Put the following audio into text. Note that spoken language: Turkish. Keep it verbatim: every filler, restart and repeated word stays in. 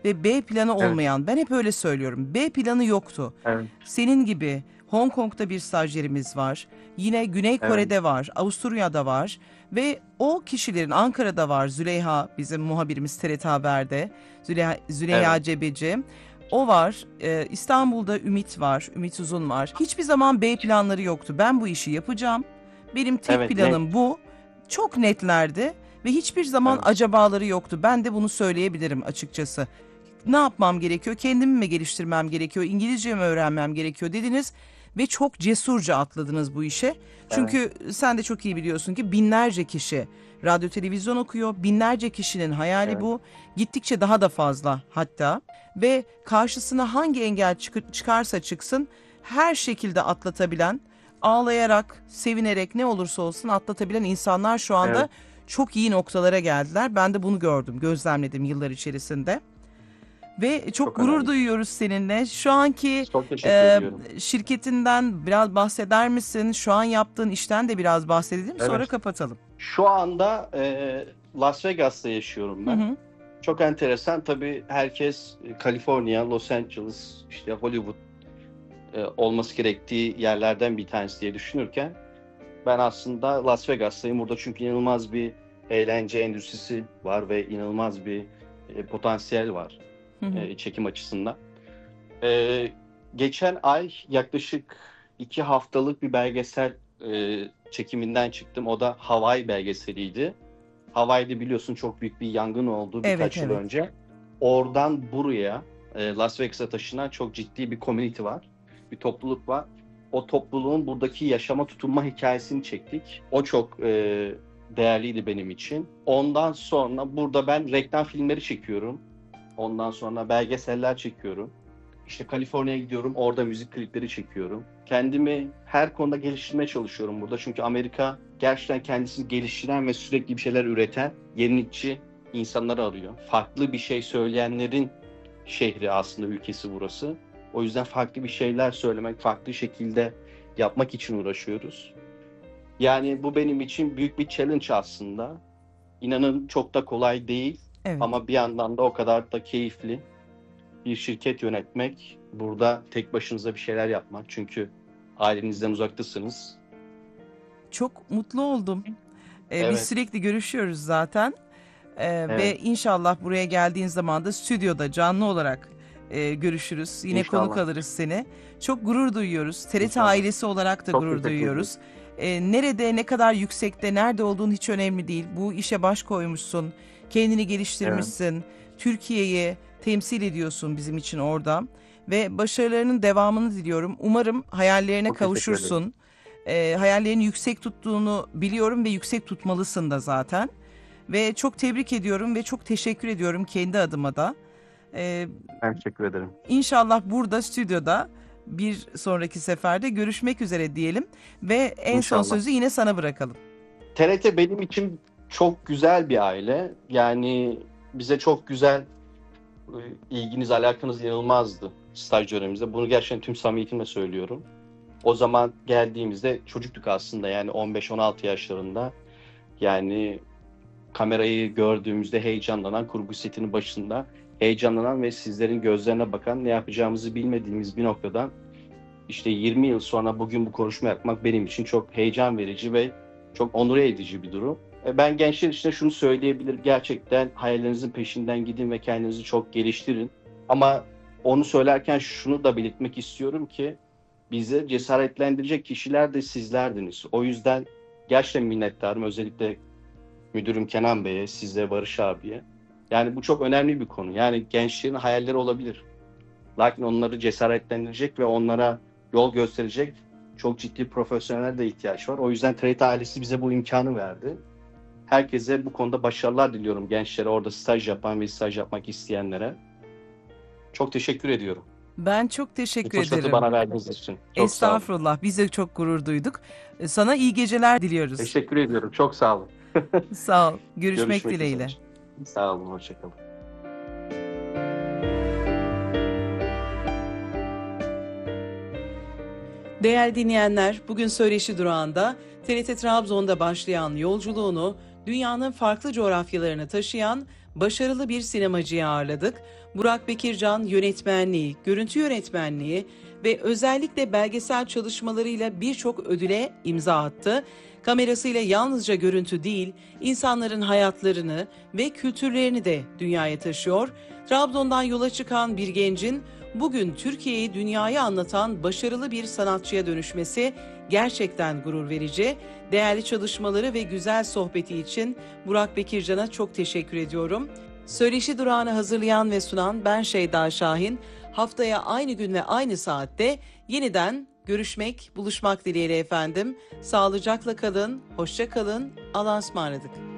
ve B planı Evet. olmayan, ben hep öyle söylüyorum, B planı yoktu. Evet. Senin gibi Hong Kong'da bir stajyerimiz var, yine Güney Evet. Kore'de var, Avusturya'da var ve o kişilerin, Ankara'da var Züleyha, bizim muhabirimiz T R T Haber'de, Züleyha, Züleyha Evet. Cebeci. O var, ee, İstanbul'da Ümit var, Ümit Uzun var. Hiçbir zaman B planları yoktu. Ben bu işi yapacağım. Benim tek Evet, net. planım bu. Çok netlerdi ve hiçbir zaman Evet. acabaları yoktu. Ben de bunu söyleyebilirim açıkçası. Ne yapmam gerekiyor? Kendimi mi geliştirmem gerekiyor? İngilizce mi öğrenmem gerekiyor dediniz ve çok cesurca atladınız bu işe. Çünkü sen de çok iyi biliyorsun ki binlerce kişi radyo televizyon okuyor. Binlerce kişinin hayali Evet. bu. Gittikçe daha da fazla hatta. Ve karşısına hangi engel çık- çıkarsa çıksın her şekilde atlatabilen, ağlayarak, sevinerek ne olursa olsun atlatabilen insanlar şu anda Evet. çok iyi noktalara geldiler. Ben de bunu gördüm, gözlemledim yıllar içerisinde. Ve çok, Çok gurur önemli. duyuyoruz seninle. Şu anki Çok teşekkür e, ediyorum. şirketinden biraz bahseder misin? Şu an yaptığın işten de biraz bahsedelim, sonra Evet. kapatalım. Şu anda e, Las Vegas'ta yaşıyorum Hı ben. hı. Çok enteresan. Tabii herkes e, Kaliforniya, Los Angeles, işte Hollywood e, olması gerektiği yerlerden bir tanesi diye düşünürken ben aslında Las Vegas'tayım. Burada çünkü inanılmaz bir eğlence endüstrisi var ve inanılmaz bir e, potansiyel var Hı hı. e, çekim açısından. E, geçen ay yaklaşık iki haftalık bir belgesel e, çekiminden çıktım. O da Hawaii belgeseliydi. Hawaii'de biliyorsun çok büyük bir yangın oldu birkaç Evet, yıl evet. önce. Oradan buraya e, Las Vegas'a taşınan çok ciddi bir community var. Bir topluluk var. O topluluğun buradaki yaşama tutunma hikayesini çektik. O çok e, değerliydi benim için. Ondan sonra burada ben reklam filmleri çekiyorum. Ondan sonra belgeseller çekiyorum. İşte Kaliforniya'ya gidiyorum, orada müzik klipleri çekiyorum. Kendimi her konuda geliştirmeye çalışıyorum burada. Çünkü Amerika gerçekten kendisini geliştiren ve sürekli bir şeyler üreten, yenilikçi insanları arıyor. Farklı bir şey söyleyenlerin şehri aslında, ülkesi burası. O yüzden farklı bir şeyler söylemek, farklı şekilde yapmak için uğraşıyoruz. Yani bu benim için büyük bir challenge aslında. İnanın çok da kolay değil Evet. ama bir yandan da o kadar da keyifli. Bir şirket yönetmek, burada tek başınıza bir şeyler yapmak. Çünkü ailenizden uzaktasınız. Çok mutlu oldum. Ee, biz Evet, sürekli görüşüyoruz zaten. Ee, evet. ve inşallah buraya geldiğin zaman da stüdyoda canlı olarak e, görüşürüz. Yine konuk İnşallah. alırız seni. Çok gurur duyuyoruz. T R T İnşallah. ailesi olarak da Çok gurur teşekkür ederim. duyuyoruz. Ee, nerede, ne kadar yüksekte, nerede olduğun hiç önemli değil. Bu işe baş koymuşsun, kendini Evet. geliştirmişsin. Türkiye'yi temsil ediyorsun bizim için orada. Ve başarılarının devamını diliyorum. Umarım hayallerine Çok teşekkür ederim. kavuşursun. Ee, hayallerini yüksek tuttuğunu biliyorum ve yüksek tutmalısın da zaten. Ve çok tebrik ediyorum ve çok teşekkür ediyorum kendi adıma da. Ee, Ben teşekkür ederim. İnşallah burada stüdyoda bir sonraki seferde görüşmek üzere diyelim. Ve en son İnşallah. sözü yine sana bırakalım. T R T benim için çok güzel bir aile. Yani bize çok güzel e, ilginiz, alakanız inanılmazdı staj dönemimizde. Bunu gerçekten tüm samimiyetimle söylüyorum. O zaman geldiğimizde çocuktuk aslında, yani on beş on altı yaşlarında. Yani kamerayı gördüğümüzde heyecanlanan, kurgu setinin başında heyecanlanan ve sizlerin gözlerine bakan, ne yapacağımızı bilmediğimiz bir noktadan işte yirmi yıl sonra bugün bu konuşma yapmak benim için çok heyecan verici ve çok onur edici bir durum. E, Ben gençler için de şunu söyleyebilirim. Gerçekten hayallerinizin peşinden gidin ve kendinizi çok geliştirin. Ama onu söylerken şunu da belirtmek istiyorum ki bizi cesaretlendirecek kişiler de sizlerdiniz. O yüzden gerçekten minnettarım. Özellikle müdürüm Kenan Bey'e, size, Barış abiye. Yani bu çok önemli bir konu. Yani gençlerin hayalleri olabilir. Lakin onları cesaretlendirecek ve onlara yol gösterecek çok ciddi profesyoneller de ihtiyaç var. O yüzden T R T ailesi bize bu imkanı verdi. Herkese bu konuda başarılar diliyorum, gençlere, orada staj yapan ve staj yapmak isteyenlere. Çok teşekkür ediyorum. Ben çok Bu teşekkür fırsatı ederim. bana verdiğiniz için. Çok sağ olun. Estağfurullah. Biz de çok gurur duyduk. Ee, Sana iyi geceler diliyoruz. Teşekkür ediyorum. Çok sağ olun. Sağ ol. Görüşmek Görüşmek dileğiyle. üzere. Sağ olun. Hoşçakalın. Değerli dinleyenler, bugün Söyleşi Durağı'nda T R T Trabzon'da başlayan yolculuğunu dünyanın farklı coğrafyalarına taşıyan başarılı bir sinemacıyı ağırladık. Burak Bekircan yönetmenliği, görüntü yönetmenliği ve özellikle belgesel çalışmalarıyla birçok ödüle imza attı. Kamerasıyla yalnızca görüntü değil, insanların hayatlarını ve kültürlerini de dünyaya taşıyor. Trabzon'dan yola çıkan bir gencin bugün Türkiye'yi dünyaya anlatan başarılı bir sanatçıya dönüşmesi gerçekten gurur verici. Değerli çalışmaları ve güzel sohbeti için Burak Bekircan'a çok teşekkür ediyorum. Söyleşi Durağı'nı hazırlayan ve sunan ben Şeyda Şahin. Haftaya aynı gün ve aynı saatte yeniden görüşmek, buluşmak dileğiyle efendim. Sağlıcakla kalın, hoşça kalın, Allah'a ısmarladık.